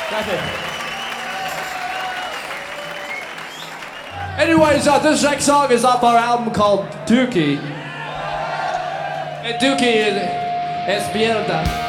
Gracias. Anyways, this next song is off our album called Dookie. And Dookie is mierda.